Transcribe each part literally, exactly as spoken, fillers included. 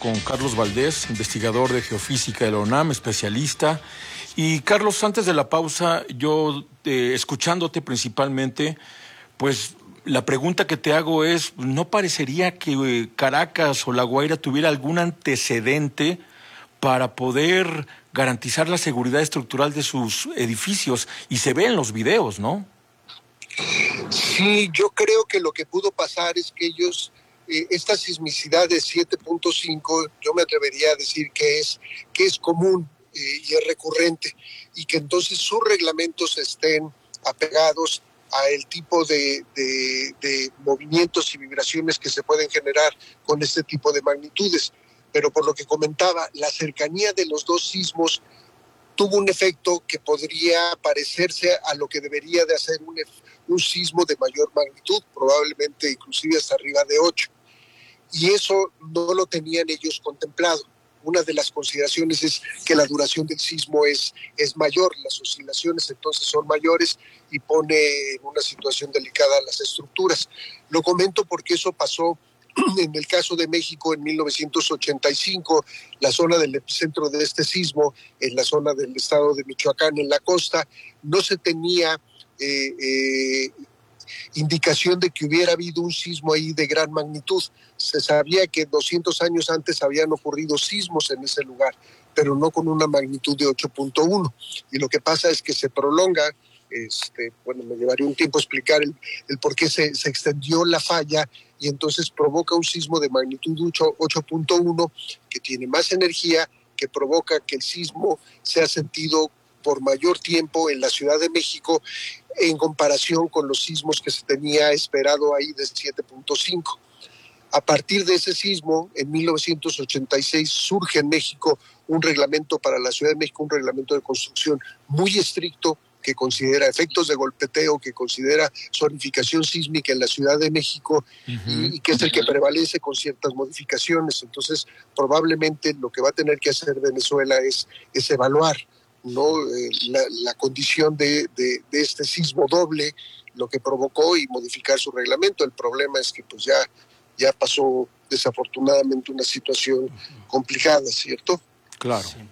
con Carlos Valdés, investigador de geofísica de la UNAM, especialista. Y Carlos, antes de la pausa, yo eh, escuchándote principalmente, pues la pregunta que te hago es, ¿no parecería que eh, Caracas o La Guaira tuviera algún antecedente para poder garantizar la seguridad estructural de sus edificios? Y se ve en los videos, ¿no? Sí, yo creo que lo que pudo pasar es que ellos, eh, esta sismicidad de siete punto cinco, yo me atrevería a decir que es, que es común eh, y es recurrente, y que entonces sus reglamentos estén apegados a el tipo de, de, de movimientos y vibraciones que se pueden generar con este tipo de magnitudes. Pero por lo que comentaba, la cercanía de los dos sismos tuvo un efecto que podría parecerse a lo que debería de hacer un, un sismo de mayor magnitud, probablemente inclusive hasta arriba de ocho. Y eso no lo tenían ellos contemplado. Una de las consideraciones es que la duración del sismo es, es mayor, las oscilaciones entonces son mayores y pone en una situación delicada las estructuras. Lo comento porque eso pasó en el caso de México en mil novecientos ochenta y cinco, la zona del epicentro de este sismo, en la zona del estado de Michoacán, en la costa, no se tenía eh, eh, indicación de que hubiera habido un sismo ahí de gran magnitud. Se sabía que doscientos años antes habían ocurrido sismos en ese lugar, pero no con una magnitud de ocho punto uno. Y lo que pasa es que se prolonga. Este, bueno, me llevaría un tiempo explicar el, el por qué se, se extendió la falla y entonces provoca un sismo de magnitud ocho punto uno que tiene más energía, que provoca que el sismo sea sentido por mayor tiempo en la Ciudad de México en comparación con los sismos que se tenía esperado ahí de siete punto cinco. A partir de ese sismo, en mil novecientos ochenta y seis, surge en México un reglamento para la Ciudad de México, un reglamento de construcción muy estricto, que considera efectos de golpeteo, que considera zonificación sísmica en la Ciudad de México, uh-huh. y, y que es el que prevalece con ciertas modificaciones. Entonces, probablemente lo que va a tener que hacer Venezuela es, es evaluar, ¿no? eh, la, la condición de, de, de este sismo doble, lo que provocó, y modificar su reglamento. El problema es que pues ya, ya pasó desafortunadamente una situación complicada, ¿cierto? Claro. Sí.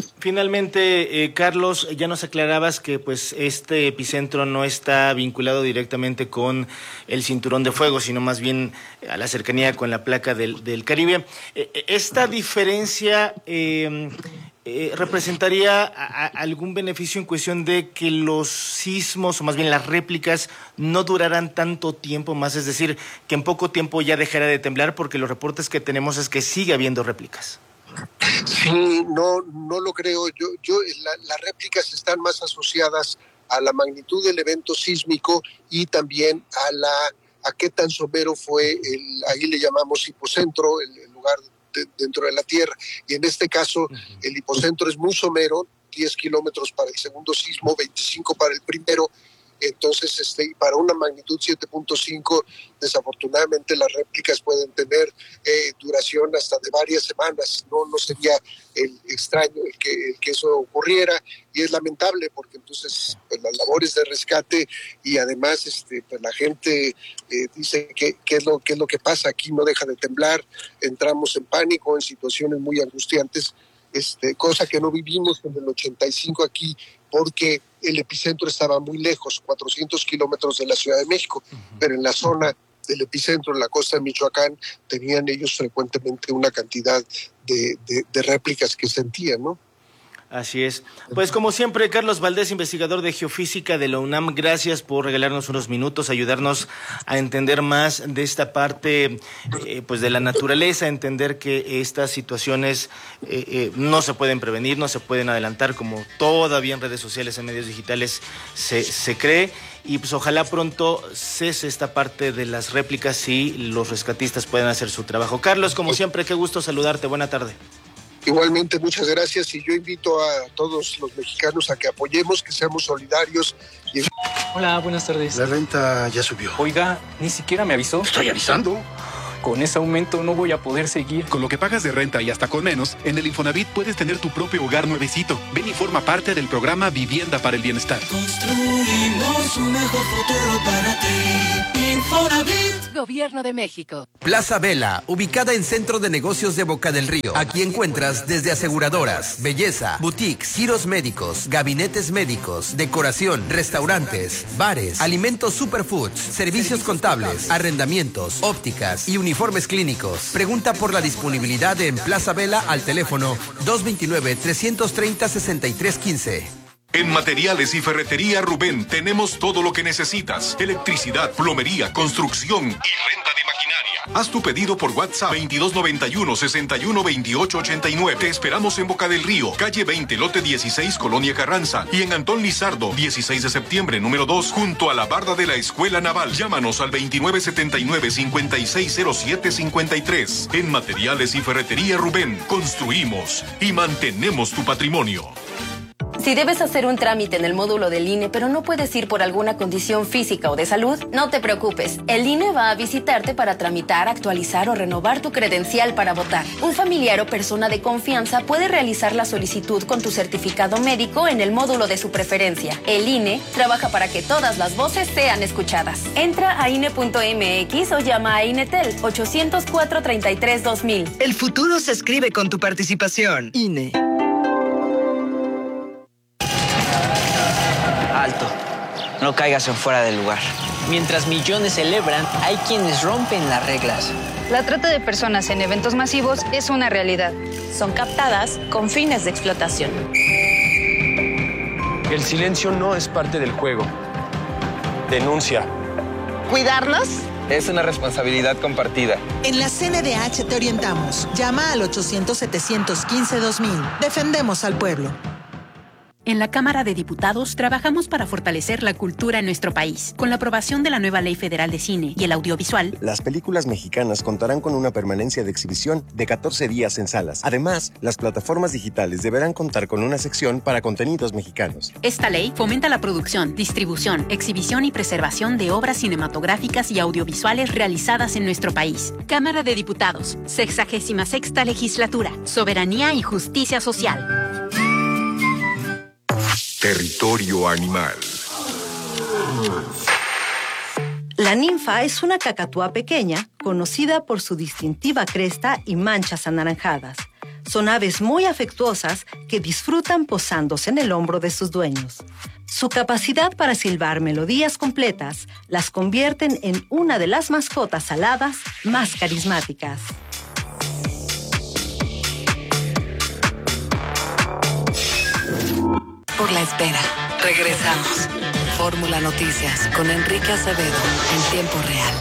Finalmente, eh, Carlos, ya nos aclarabas que pues este epicentro no está vinculado directamente con el cinturón de fuego, sino más bien a la cercanía con la placa del, del Caribe. Eh, ¿Esta diferencia eh, eh, representaría a, a algún beneficio en cuestión de que los sismos, o más bien las réplicas, no durarán tanto tiempo más? Es decir, que en poco tiempo ya dejará de temblar, porque los reportes que tenemos es que sigue habiendo réplicas. Sí, no, no lo creo. Yo, yo, la, las réplicas están más asociadas a la magnitud del evento sísmico y también a la a qué tan somero fue el, ahí le llamamos hipocentro, el, el lugar de, dentro de la Tierra. Y en este caso, uh-huh. el hipocentro es muy somero, diez kilómetros para el segundo sismo, veinticinco para el primero. Entonces, este, para una magnitud siete punto cinco, desafortunadamente las réplicas pueden tener eh, duración hasta de varias semanas. No, no sería el extraño el que, el que eso ocurriera, y es lamentable porque entonces pues, las labores de rescate y además este, pues, la gente eh, dice que qué es lo que es lo que pasa aquí, no deja de temblar, entramos en pánico, en situaciones muy angustiantes, este, cosa que no vivimos en el ochenta y cinco aquí, porque el epicentro estaba muy lejos, cuatrocientos kilómetros de la Ciudad de México, uh-huh. pero en la zona del epicentro, en la costa de Michoacán, tenían ellos frecuentemente una cantidad de, de, de réplicas que sentían, ¿no? Así es. Pues como siempre, Carlos Valdés, investigador de geofísica de la UNAM, gracias por regalarnos unos minutos, ayudarnos a entender más de esta parte eh, pues de la naturaleza, entender que estas situaciones eh, eh, no se pueden prevenir, no se pueden adelantar, como todavía en redes sociales, en medios digitales se, se cree, y pues ojalá pronto cese esta parte de las réplicas y los rescatistas puedan hacer su trabajo. Carlos, como siempre, qué gusto saludarte, buena tarde. Igualmente, muchas gracias, y yo invito a todos los mexicanos a que apoyemos, que seamos solidarios. Y... Hola, buenas tardes. La renta ya subió. Oiga, ni siquiera me avisó. Estoy avisando. Con ese aumento no voy a poder seguir. Con lo que pagas de renta y hasta con menos, en el Infonavit puedes tener tu propio hogar nuevecito. Ven y forma parte del programa Vivienda para el Bienestar. Construimos un mejor futuro para ti. Infonavit. Gobierno de México. Plaza Vela, ubicada en Centro de Negocios de Boca del Río. Aquí encuentras desde aseguradoras, belleza, boutiques, giros médicos, gabinetes médicos, decoración, restaurantes, bares, alimentos superfoods, servicios contables, arrendamientos, ópticas y uniformes clínicos. Pregunta por la disponibilidad en Plaza Vela al teléfono dos dos nueve, tres tres cero, seis tres uno cinco. En Materiales y Ferretería Rubén tenemos todo lo que necesitas. Electricidad, plomería, construcción y renta de maquinaria. Haz tu pedido por WhatsApp veintidós noventa y uno, sesenta y uno, veintiocho ochenta y nueve. Te esperamos en Boca del Río, calle veinte, lote dieciséis, Colonia Carranza. Y en Antón Lizardo, dieciséis de septiembre, número dos, junto a la barda de la Escuela Naval. Llámanos al veintinueve setenta y nueve, cincuenta y seis cero siete cincuenta y tres. En Materiales y Ferretería Rubén, construimos y mantenemos tu patrimonio. Si debes hacer un trámite en el módulo del I N E, pero no puedes ir por alguna condición física o de salud, no te preocupes. El I N E va a visitarte para tramitar, actualizar o renovar tu credencial para votar. Un familiar o persona de confianza puede realizar la solicitud con tu certificado médico en el módulo de su preferencia. El I N E trabaja para que todas las voces sean escuchadas. Entra a I N E punto M X o llama a INETEL ochocientos cuatro, treinta y tres, dos mil. El futuro se escribe con tu participación. I N E. Alto, no caigas en fuera del lugar. Mientras millones celebran, hay quienes rompen las reglas. La trata de personas en eventos masivos es una realidad. Son captadas con fines de explotación. El silencio no es parte del juego. Denuncia. ¿Cuidarnos? Es una responsabilidad compartida. En la C N D H te orientamos. Llama al ochocientos, setecientos quince, dos mil. Defendemos al pueblo. En la Cámara de Diputados trabajamos para fortalecer la cultura en nuestro país. Con la aprobación de la nueva Ley Federal de Cine y el Audiovisual, las películas mexicanas contarán con una permanencia de exhibición de catorce días en salas. Además, las plataformas digitales deberán contar con una sección para contenidos mexicanos. Esta ley fomenta la producción, distribución, exhibición y preservación de obras cinematográficas y audiovisuales realizadas en nuestro país. Cámara de Diputados, sexagésima sexta Legislatura, Soberanía y Justicia Social. Territorio animal. La ninfa es una cacatúa pequeña, conocida por su distintiva cresta y manchas anaranjadas. Son aves muy afectuosas que disfrutan posándose en el hombro de sus dueños. Su capacidad para silbar melodías completas las convierten en una de las mascotas aladas más carismáticas. Por la espera. Regresamos. Fórmula Noticias con Enrique Acevedo en tiempo real.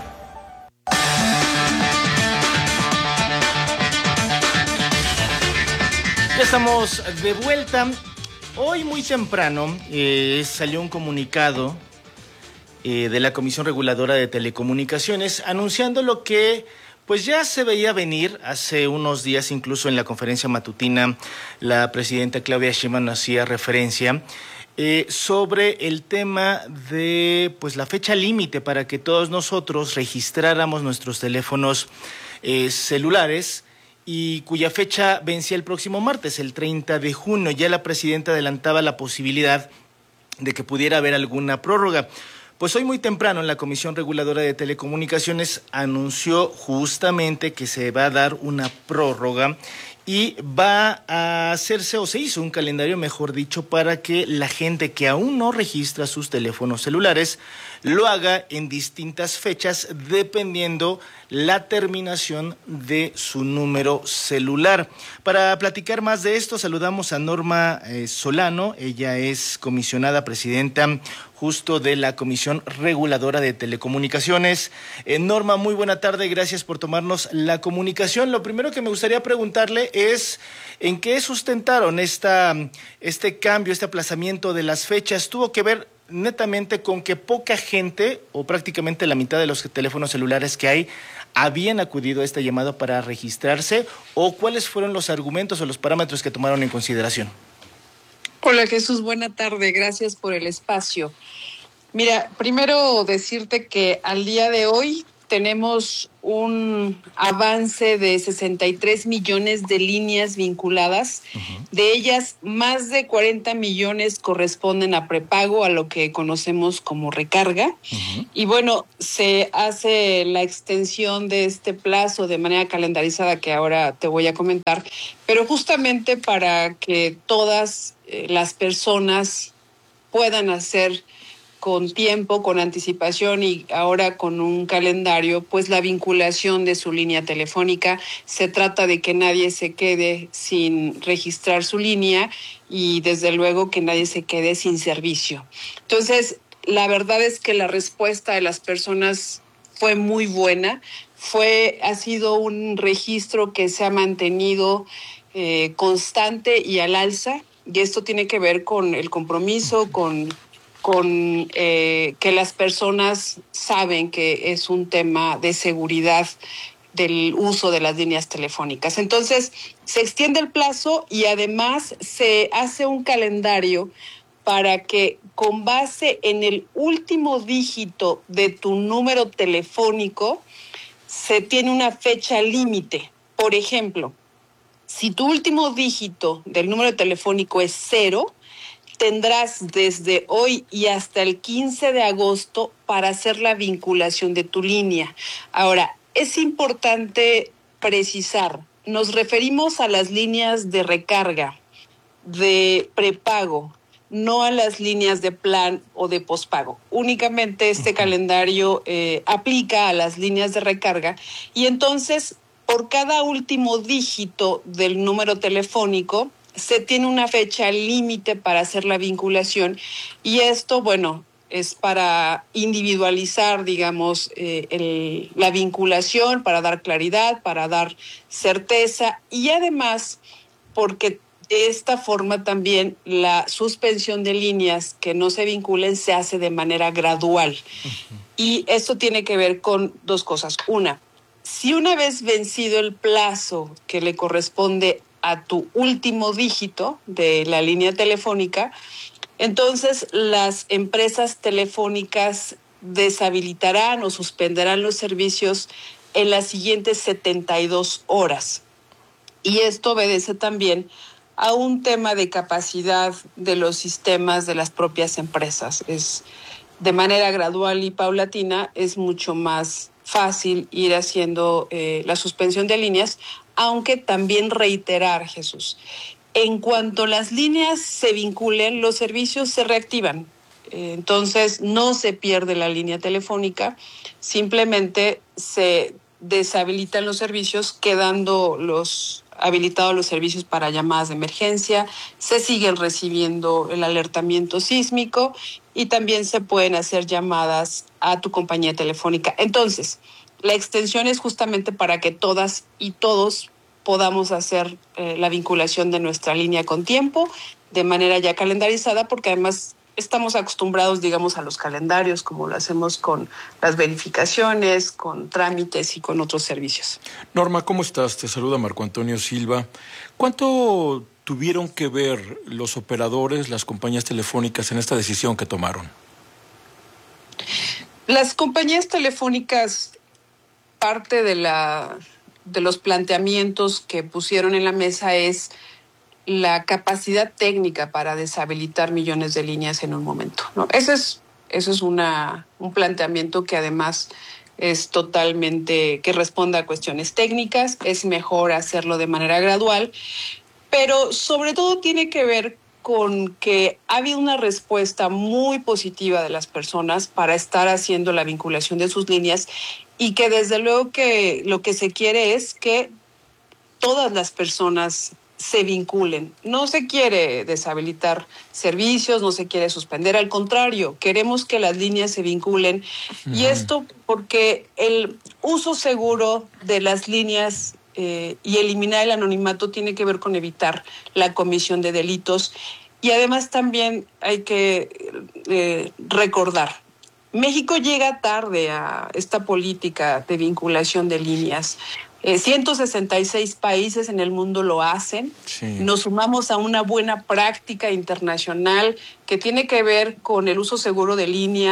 Ya estamos de vuelta. Hoy muy temprano eh, salió un comunicado eh, de la Comisión Reguladora de Telecomunicaciones anunciando lo que pues ya se veía venir hace unos días, incluso en la conferencia matutina, la presidenta Claudia Sheinbaum hacía referencia eh, sobre el tema de pues la fecha límite para que todos nosotros registráramos nuestros teléfonos eh, celulares y cuya fecha vencía el próximo martes, el treinta de junio. Ya la presidenta adelantaba la posibilidad de que pudiera haber alguna prórroga. Pues hoy muy temprano en la Comisión Reguladora de Telecomunicaciones anunció justamente que se va a dar una prórroga y va a hacerse, o se hizo un calendario, mejor dicho, para que la gente que aún no registra sus teléfonos celulares lo haga en distintas fechas dependiendo la terminación de su número celular. Para platicar más de esto, saludamos a Norma eh, Solano. Ella es comisionada presidenta justo de la Comisión Reguladora de Telecomunicaciones. Eh, Norma, muy buena tarde, gracias por tomarnos la comunicación. Lo primero que me gustaría preguntarle es ¿en qué sustentaron esta, este cambio, este aplazamiento de las fechas? ¿Tuvo que ver netamente con que poca gente, o prácticamente la mitad de los teléfonos celulares que hay, habían acudido a este llamado para registrarse, o cuáles fueron los argumentos o los parámetros que tomaron en consideración? Hola Jesús, buena tarde, gracias por el espacio. Mira, primero decirte que al día de hoy tenemos un avance de sesenta y tres millones de líneas vinculadas. Uh-huh. De ellas, más de cuarenta millones corresponden a prepago, a lo que conocemos como recarga. Uh-huh. Y bueno, se hace la extensión de este plazo de manera calendarizada, que ahora te voy a comentar, pero justamente para que todas eh, las personas puedan hacer con tiempo, con anticipación y ahora con un calendario, pues la vinculación de su línea telefónica. Se trata de que nadie se quede sin registrar su línea y desde luego que nadie se quede sin servicio. Entonces, la verdad es que la respuesta de las personas fue muy buena. Fue, ha sido un registro que se ha mantenido eh, constante y al alza, y esto tiene que ver con el compromiso, con con eh, que las personas saben que es un tema de seguridad del uso de las líneas telefónicas. Entonces, se extiende el plazo y además se hace un calendario para que, con base en el último dígito de tu número telefónico, se tiene una fecha límite. Por ejemplo, si tu último dígito del número telefónico es cero, tendrás desde hoy y hasta el quince de agosto para hacer la vinculación de tu línea. Ahora, es importante precisar, nos referimos a las líneas de recarga, de prepago, no a las líneas de plan o de pospago. Únicamente este uh-huh. calendario eh, aplica a las líneas de recarga y entonces por cada último dígito del número telefónico se tiene una fecha límite para hacer la vinculación y esto, bueno, es para individualizar, digamos, eh, el, la vinculación, para dar claridad, para dar certeza y además porque de esta forma también la suspensión de líneas que no se vinculen se hace de manera gradual. Uh-huh. Y esto tiene que ver con dos cosas. Una, si una vez vencido el plazo que le corresponde a tu último dígito de la línea telefónica, entonces las empresas telefónicas deshabilitarán o suspenderán los servicios en las siguientes setenta y dos horas. Y esto obedece también a un tema de capacidad de los sistemas de las propias empresas. Es de manera gradual y paulatina, es mucho más fácil ir haciendo eh, la suspensión de líneas, aunque también reiterar, Jesús, en cuanto las líneas se vinculen, los servicios se reactivan. Eh, entonces, no se pierde la línea telefónica, simplemente se deshabilitan los servicios, quedando los habilitados los servicios para llamadas de emergencia, se siguen recibiendo el alertamiento sísmico y también se pueden hacer llamadas a tu compañía telefónica. Entonces, la extensión es justamente para que todas y todos podamos hacer eh, la vinculación de nuestra línea con tiempo, de manera ya calendarizada, porque además estamos acostumbrados, digamos, a los calendarios, como lo hacemos con las verificaciones, con trámites y con otros servicios. Norma, ¿cómo estás? Te saluda Marco Antonio Silva. ¿Cuánto tuvieron que ver los operadores, las compañías telefónicas en esta decisión que tomaron? Las compañías telefónicas, parte de la de los planteamientos que pusieron en la mesa es la capacidad técnica para deshabilitar millones de líneas en un momento, ¿no? Ese es, eso es una, un planteamiento que además es totalmente, que responde a cuestiones técnicas, es mejor hacerlo de manera gradual, pero sobre todo tiene que ver con que ha habido una respuesta muy positiva de las personas para estar haciendo la vinculación de sus líneas y que desde luego que lo que se quiere es que todas las personas se vinculen. No se quiere deshabilitar servicios, no se quiere suspender, al contrario, queremos que las líneas se vinculen. Uh-huh. Y esto porque el uso seguro de las líneas eh, y eliminar el anonimato tiene que ver con evitar la comisión de delitos. Y además también hay que eh, recordar, México llega tarde a esta política de vinculación de líneas. Eh, ciento sesenta y seis países en el mundo lo hacen. Sí. Nos sumamos a una buena práctica internacional que tiene que ver con el uso seguro de líneas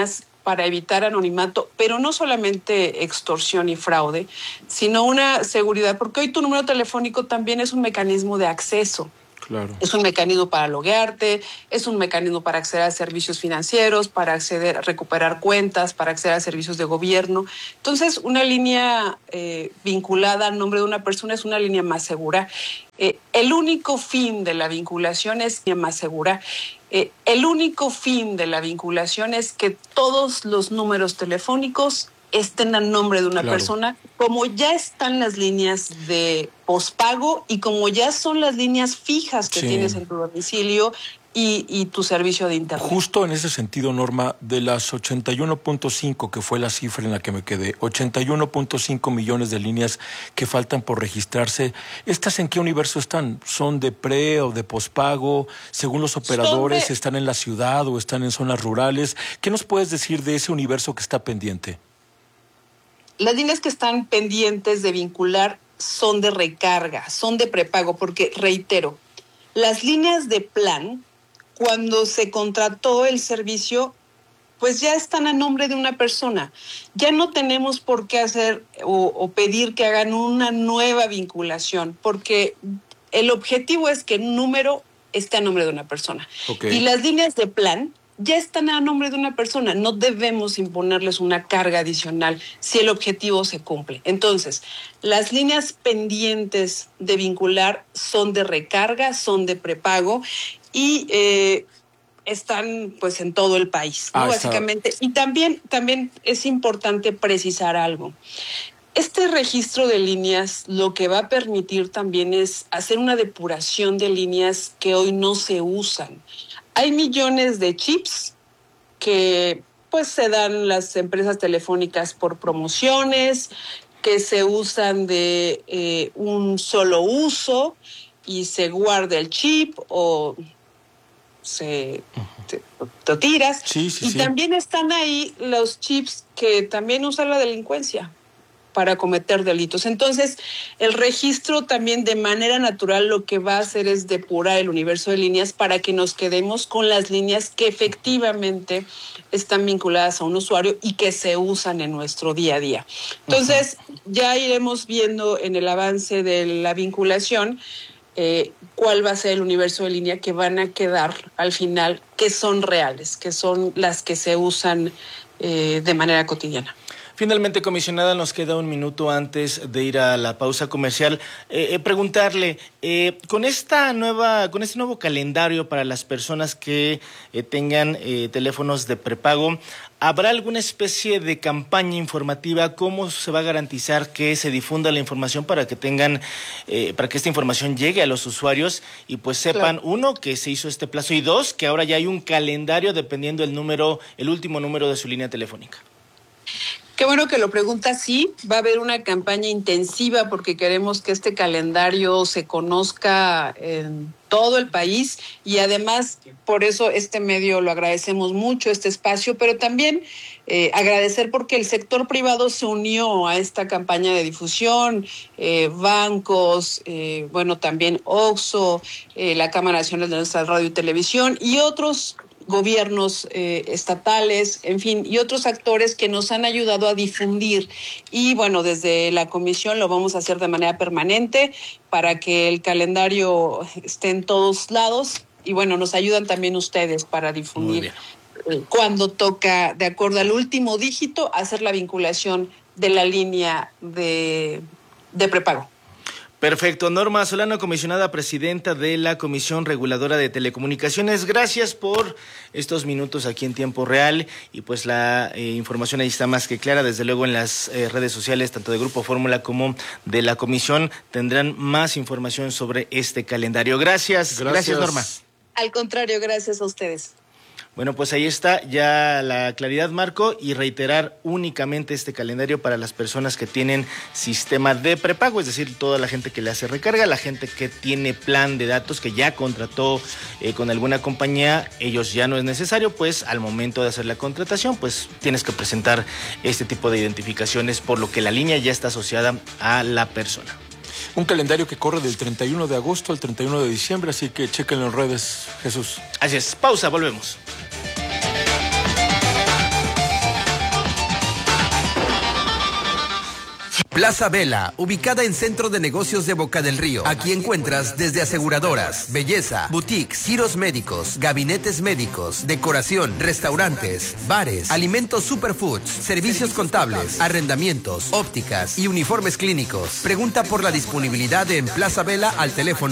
para evitar anonimato, pero no solamente extorsión y fraude, sino una seguridad, porque hoy tu número telefónico también es un mecanismo de acceso. Claro. Es un mecanismo para loguearte, es un mecanismo para acceder a servicios financieros, para acceder a recuperar cuentas, para acceder a servicios de gobierno. Entonces, una línea eh, vinculada al nombre de una persona es una línea más segura. Eh, el único fin de la vinculación es más segura. Eh, el único fin de la vinculación es que todos los números telefónicos estén a nombre de una Claro. persona, como ya están las líneas de pospago y como ya son las líneas fijas que Sí. tienes en tu domicilio y, y tu servicio de internet. Justo en ese sentido, Norma, de las ochenta y uno punto cinco, que fue la cifra en la que me quedé, ochenta y uno punto cinco millones de líneas que faltan por registrarse, ¿estas en qué universo están? ¿Son de pre o de pospago? Según los operadores, de... ¿están en la ciudad o están en zonas rurales? ¿Qué nos puedes decir de ese universo que está pendiente? Las líneas que están pendientes de vincular son de recarga, son de prepago, porque, reitero, las líneas de plan, cuando se contrató el servicio, pues ya están a nombre de una persona. Ya no tenemos por qué hacer o, o pedir que hagan una nueva vinculación, porque el objetivo es que el número esté a nombre de una persona. Okay. Y las líneas de plan ya están a nombre de una persona. No debemos imponerles una carga adicional si el objetivo se cumple. Entonces, las líneas pendientes de vincular son de recarga, son de prepago y eh, están pues en todo el país, ¿no? Ah, básicamente. Está... Y también, también es importante precisar algo. Este registro de líneas lo que va a permitir también es hacer una depuración de líneas que hoy no se usan. Hay millones de chips que pues se dan las empresas telefónicas por promociones, que se usan de eh, un solo uso y se guarda el chip o se te, te tiras. Sí, sí, y sí. También están ahí los chips que también usa la delincuencia para cometer delitos. Entonces, el registro también de manera natural lo que va a hacer es depurar el universo de líneas para que nos quedemos con las líneas que efectivamente están vinculadas a un usuario y que se usan en nuestro día a día. Entonces, uh-huh. ya iremos viendo en el avance de la vinculación eh, cuál va a ser el universo de línea que van a quedar al final, que son reales, que son las que se usan eh, de manera cotidiana. Finalmente, comisionada, nos queda un minuto antes de ir a la pausa comercial. Eh, eh, preguntarle, eh, con esta nueva, con este nuevo calendario para las personas que eh, tengan eh, teléfonos de prepago, ¿habrá alguna especie de campaña informativa? ¿Cómo se va a garantizar que se difunda la información para que tengan, eh, para que esta información llegue a los usuarios y pues sepan, claro, uno, que se hizo este plazo y dos, que ahora ya hay un calendario dependiendo el número, el último número de su línea telefónica? Qué bueno que lo pregunta. Sí, va a haber una campaña intensiva porque queremos que este calendario se conozca en todo el país y además por eso este medio lo agradecemos mucho, este espacio, pero también eh, agradecer porque el sector privado se unió a esta campaña de difusión, eh, bancos, eh, bueno, también OXXO, eh, la Cámara Nacional de nuestra Radio y Televisión y otros gobiernos eh, estatales, en fin, y otros actores que nos han ayudado a difundir. Y bueno, desde la comisión lo vamos a hacer de manera permanente para que el calendario esté en todos lados. Y bueno, nos ayudan también ustedes para difundir eh, cuando toca, de acuerdo al último dígito, hacer la vinculación de la línea de, de prepago. Perfecto. Norma Solano, comisionada presidenta de la Comisión Reguladora de Telecomunicaciones, gracias por estos minutos aquí en tiempo real y pues la eh, información ahí está más que clara. Desde luego en las eh, redes sociales, tanto de Grupo Fórmula como de la Comisión, tendrán más información sobre este calendario. Gracias. Gracias, gracias Norma. Al contrario, gracias a ustedes. Bueno, pues ahí está ya la claridad, Marco, y reiterar únicamente este calendario para las personas que tienen sistema de prepago, es decir, toda la gente que le hace recarga, la gente que tiene plan de datos, que ya contrató eh, con alguna compañía, ellos ya no es necesario, pues al momento de hacer la contratación, pues tienes que presentar este tipo de identificaciones, por lo que la línea ya está asociada a la persona. Un calendario que corre del treinta y uno de agosto al treinta y uno de diciembre, así que chéquenlo en redes, Jesús. Así es, pausa, volvemos. Plaza Vela, ubicada en Centro de Negocios de Boca del Río. Aquí encuentras desde aseguradoras, belleza, boutiques, giros médicos, gabinetes médicos, decoración, restaurantes, bares, alimentos superfoods, servicios contables, arrendamientos, ópticas y uniformes clínicos. Pregunta por la disponibilidad en Plaza Vela al teléfono